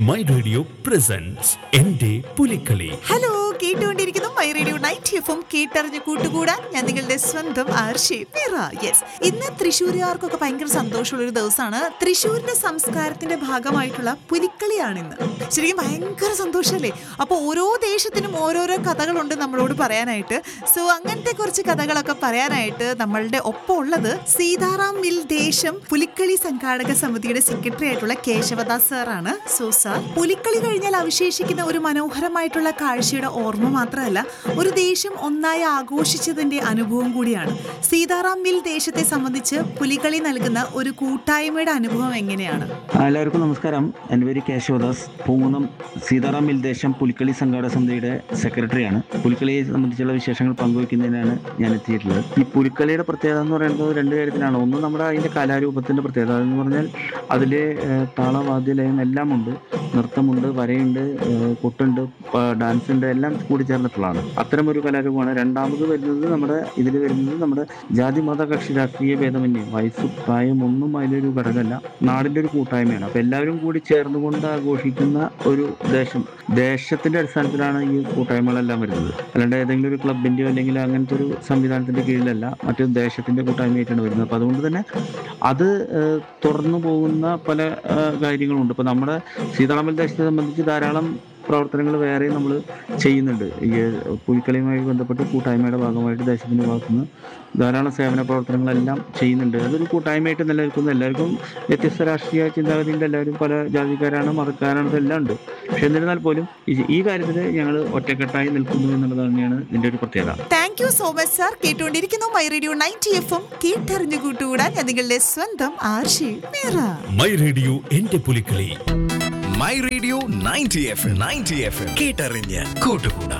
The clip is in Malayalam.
മൈ റേഡിയോ പ്രസൻസ് എന്റെ പുലിക്കളി. ഹലോ, കേട്ടുകൊണ്ടിരിക്കുന്നു മൈ റേഡിയോ 90 FM. കേട്ടറിഞ്ഞ് കൂട്ടുകൂടാൻ ഞാൻ നിങ്ങളുടെ സ്വന്തം ആർഷി മീറ. യെസ്, ഇന്ന് തൃശ്ശൂരുകാർക്കൊക്കെ ഭയങ്കര സന്തോഷമുള്ള ഒരു ദിവസമാണ്. തൃശ്ശൂരിന്റെ സംസ്കാരത്തിന്റെ ഭാഗമായിട്ടുള്ള പുലിക്കളിയാണ് ഇന്ന്. ശരിക്കും ഭയങ്കര സന്തോഷമല്ലേ? അപ്പോൾ ഓരോ ദേശത്തിനും ഓരോരോ കഥകളുണ്ട് നമ്മളോട് പറയാനായിട്ട്. സോ അങ്ങനത്തെ കുറച്ച് കഥകളൊക്കെ പറയാനായിട്ട് നമ്മളുടെ ഒപ്പം ഉള്ളത് സീതാറാം മിൽ ദേശം പുലിക്കളി സംഘാടക സമിതിയുടെ സെക്രട്ടറി ആയിട്ടുള്ള കേശവദാസ് സാറാണ്. സോ സാർ, പുലിക്കളി കഴിഞ്ഞാൽ അവശേഷിക്കുന്ന ഒരു മനോഹരമായിട്ടുള്ള കാഴ്ചയുടെ ഓർമ്മ മാത്രമല്ല, ഒരു ദേശം ഒന്നായി ആഘോഷിച്ചതിന്റെ അനുഭവം കൂടിയാണ്. സീതാറാം മിൽ ദേശത്തെ സംബന്ധിച്ച് പുലിക്കളി നൽകുന്ന ഒരു കൂട്ടായ്മയുടെ അനുഭവം എങ്ങനെയാണ്? എല്ലാവർക്കും നമസ്കാരം. എൻ്റെ പേര് കേശവദാസ്. പൂങ്കുന്നം സീതാറാം മിൽ ദേശം പുലിക്കളി സംഘാടക സമിതിയുടെ സെക്രട്ടറിയാണ്. പുലിക്കളിയെ സംബന്ധിച്ചുള്ള വിശേഷങ്ങൾ പങ്കുവയ്ക്കുന്നതിനാണ് ഞാൻ എത്തിയിട്ടുള്ളത്. ഈ പുലിക്കളിയുടെ പ്രത്യേകത എന്ന് പറയുന്നത് രണ്ട് കാര്യത്തിലാണ്. ഒന്ന്, നമ്മുടെ അതിൻ്റെ കലാരൂപത്തിൻ്റെ പ്രത്യേകത എന്ന് പറഞ്ഞാൽ അതിൽ താളവാദ്യലയം എല്ലാം ഉണ്ട്. നൃത്തമുണ്ട്, വരയുണ്ട്, കൊട്ടുണ്ട്, ഡാൻസ് ഉണ്ട്, എല്ലാം കൂടി ചേർന്നിട്ടുള്ളതാണ്. അത്തരമൊരു കലാരൂപമാണ്. രണ്ടാമത് വരുന്നത് നമ്മുടെ ജാതി മത കക്ഷി രാഷ്ട്രീയ ഭേദമന്യേ വയസ്സ് പ്രായം ഒന്നും അതിലൊരു ഘടകമല്ല. നാടിൻ്റെ ഒരു കൂട്ടായ്മയാണ്. അപ്പം എല്ലാവരും കൂടി ചേർന്നുകൊണ്ട് ആഘോഷിക്കുന്ന ഒരു ദേശത്തിൻ്റെ അടിസ്ഥാനത്തിലാണ് ഈ കൂട്ടായ്മകളെല്ലാം വരുന്നത്. അല്ലാണ്ട് ഏതെങ്കിലും ഒരു ക്ലബിൻ്റെയോ അല്ലെങ്കിൽ അങ്ങനത്തെ ഒരു സംവിധാനത്തിൻ്റെ കീഴിലല്ല, മറ്റൊരു ദേശത്തിൻ്റെ കൂട്ടായ്മയായിട്ടാണ് വരുന്നത്. അപ്പം അതുകൊണ്ട് തന്നെ അത് തുടർന്നു പോകുന്ന പല കാര്യങ്ങളുണ്ട്. ഇപ്പോൾ നമ്മുടെ സീതാറാം മിൽ ദേശത്തെ സംബന്ധിച്ച് ധാരാളം പ്രവർത്തനങ്ങൾ വേറെ നമ്മൾ ചെയ്യുന്നുണ്ട്. ഈ പുലിക്കളിയുമായി ബന്ധപ്പെട്ട് കൂട്ടായ്മയുടെ ഭാഗമായിട്ട് ദേശത്തിൻ്റെ ഭാഗത്തുനിന്ന് ധാരാളം സേവന പ്രവർത്തനങ്ങളെല്ലാം ചെയ്യുന്നുണ്ട്. അതൊരു കൂട്ടായ്മയായിട്ട് നിലനിൽക്കുന്നു. എല്ലാവർക്കും വ്യത്യസ്ത രാഷ്ട്രീയ ചിന്താഗതിയുണ്ട്, എല്ലാവരും പല ജാതിക്കാരാണ്, മതക്കാരാണ്, ഇതെല്ലാം ഉണ്ട്. പക്ഷെ എന്നിരുന്നാൽ പോലും ഈ കാര്യത്തിൽ ഞങ്ങൾ ഒറ്റക്കെട്ടായി നിൽക്കുന്നു എന്നുള്ളത് തന്നെയാണ് ഇതിൻ്റെ ഒരു പ്രത്യേകത. Thank you so much sir. കേട്ടുകൊണ്ടിരിക്കുന്നു മൈ റേഡിയോ 90 FM. കേട്ടറിഞ്ഞു കൂട്ടുകൂടാൻ ഞാൻ നിങ്ങളുടെ സ്വന്തം ആർഷി മീറ. മൈ റേഡിയോ എന്റെ പുലിക്കളി. മൈ റേഡിയോ 90 FM കേട്ടറിഞ്ഞ് കൂട്ടുകൂടാം.